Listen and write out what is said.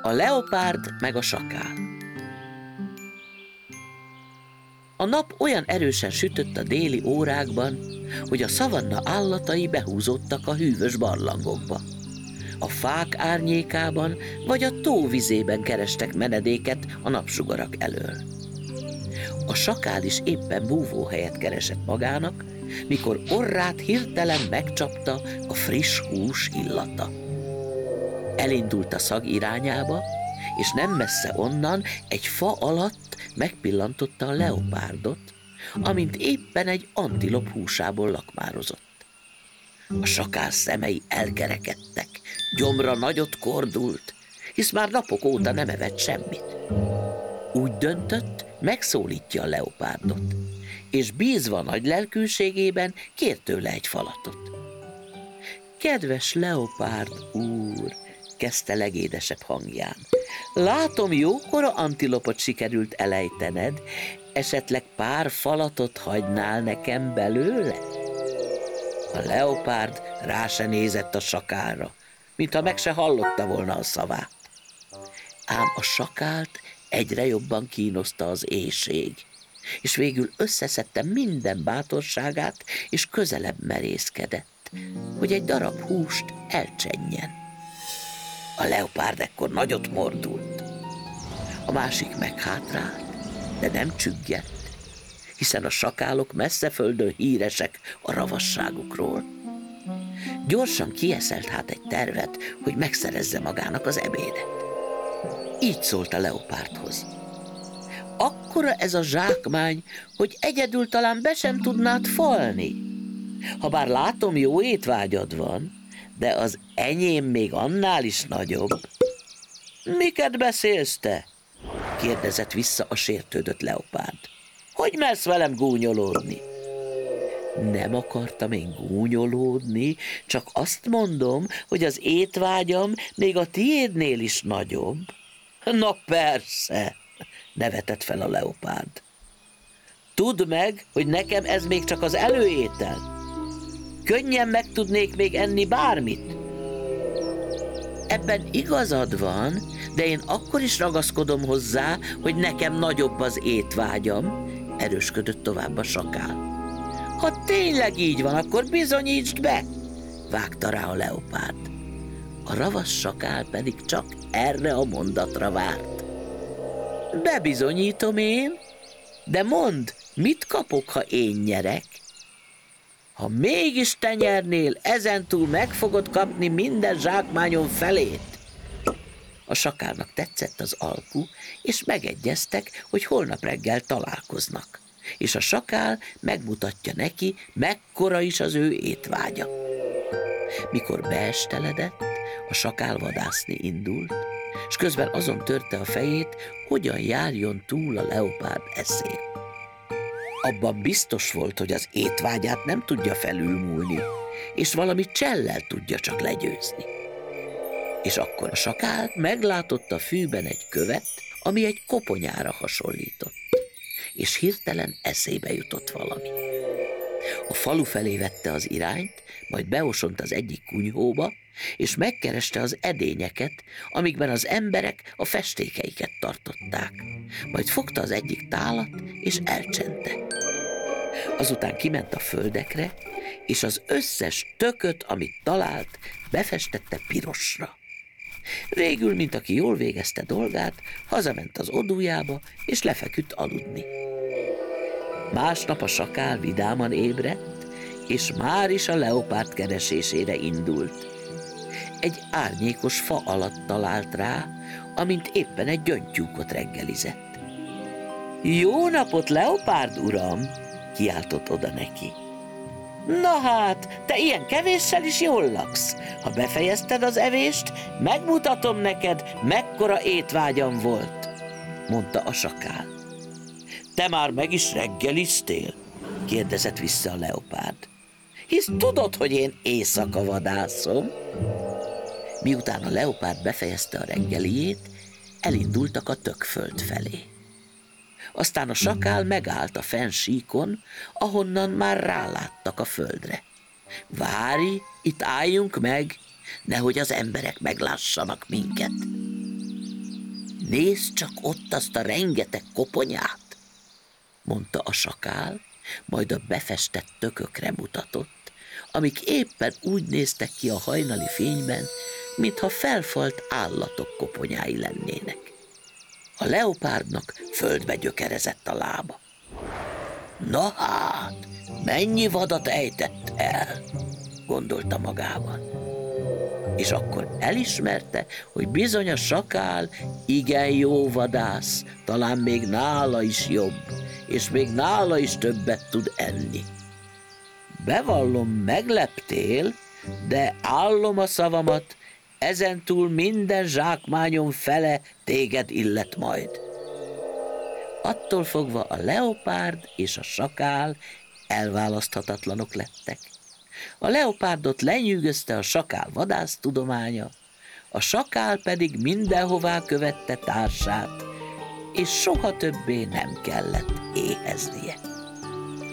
A leopárd meg a sakál. A nap olyan erősen sütött a déli órákban, hogy a szavanna állatai behúzódtak a hűvös barlangokba. A fák árnyékában vagy a tó vizében kerestek menedéket a napsugarak elől. A sakál is éppen búvóhelyet keresett magának, mikor orrát hirtelen megcsapta a friss hús illata. Elindult a szag irányába, és nem messze onnan egy fa alatt megpillantotta a leopárdot, amint éppen egy antilop húsából lakmározott. A sakál szemei elkerekedtek, gyomra nagyot kordult, hisz már napok óta nem evett semmit. Úgy döntött, megszólítja a leopárdot, és bízva nagy lelkűségében kér tőle egy falatot. Kedves leopárd úr, kezdte legédesebb hangján, látom, jókora antilopot sikerült elejtened, esetleg pár falatot hagynál nekem belőle? A leopárd rá se nézett a sakálra, mintha meg se hallotta volna a szavát. Ám a sakált egyre jobban kínoszta az éhség, és végül összeszedte minden bátorságát, és közelebb merészkedett, hogy egy darab húst elcsenjen. A leopárd ekkor nagyot mordult. A másik meghátrált, de nem csüggyedt, hiszen a sakálok messze földön híresek a ravasságukról. Gyorsan kieszelt hát egy tervet, hogy megszerezze magának az ebédet. Így szólt a leopárdhoz. Akkora ez a zsákmány, hogy egyedül talán be sem tudnád falni. Habár látom, jó étvágyad van, de az enyém még annál is nagyobb. Miket beszélsz te? Kérdezett vissza a sértődött leopárd. Hogy mersz velem gúnyolódni? Nem akartam én gúnyolódni, csak azt mondom, hogy az étvágyam még a tiédnél is nagyobb. Na persze, nevetett fel a leopárd. Tudd meg, hogy nekem ez még csak az előétel. Könnyen meg tudnék még enni bármit. Ebben igazad van, de én akkor is ragaszkodom hozzá, hogy nekem nagyobb az étvágyam, erősködött tovább a sakál. Ha tényleg így van, akkor bizonyítsd be, vágta rá a leopárd. A ravasz sakál pedig csak erre a mondatra várt. Bebizonyítom én, de mondd, mit kapok, ha én nyerek? Ha mégis te nyernél, ezentúl meg fogod kapni minden zsákmányon felét. A sakálnak tetszett az alku, és megegyeztek, hogy holnap reggel találkoznak, és a sakál megmutatja neki, mekkora is az ő étvágya. Mikor beesteledett, a sakál vadászni indult, és közben azon törte a fejét, hogyan járjon túl a leopárd eszén. Abban biztos volt, hogy az étvágyát nem tudja felülmúlni, és valami csellel tudja csak legyőzni. És akkor a sakál meglátott a fűben egy követ, ami egy koponyára hasonlított, és hirtelen eszébe jutott valami. A falu felé vette az irányt, majd beosont az egyik kunyhóba, és megkereste az edényeket, amikben az emberek a festékeiket tartották. Majd fogta az egyik tálat, és elcsente. Azután kiment a földekre, és az összes tököt, amit talált, befestette pirosra. Végül, mint aki jól végezte dolgát, hazament az odújába, és lefeküdt aludni. Másnap a sakál vidáman ébredt, és már is a leopárd keresésére indult. Egy árnyékos fa alatt talált rá, amint éppen egy gyöngytyúkot reggelizett. Jó napot, leopárd uram! Kiáltott oda neki. Na hát, te ilyen kevéssel is jól laksz. Ha befejezted az evést, megmutatom neked, mekkora étvágyam volt, mondta a sakál. Te már meg is reggeliztél? Kérdezett vissza a leopárd. Hisz tudod, hogy én éjszaka vadászom. Miután a leopárd befejezte a reggeliét, elindultak a tökföld felé. Aztán a sakál megállt a fennsíkon, ahonnan már ráláttak a földre. Várj, itt álljunk meg, nehogy az emberek meglássanak minket. Nézd csak ott azt a rengeteg koponyát, mondta a sakál, majd a befestett tökökre mutatott, amik éppen úgy néztek ki a hajnali fényben, mintha felfalt állatok koponyái lennének. A leopárdnak földbe gyökerezett a lába. Na hát, mennyi vadat ejtett el, gondolta magában. És akkor elismerte, hogy bizony a sakál igen jó vadász, talán még nála is jobb, és még nála is többet tud enni. Bevallom, megleptél, de állom a szavamat, ezentúl minden zsákmányom fele téged illet majd. Attól fogva a leopárd és a sakál elválaszthatatlanok lettek. A leopárdot lenyűgözte a sakál vadásztudománya, a sakál pedig mindenhová követte társát, és soha többé nem kellett éheznie.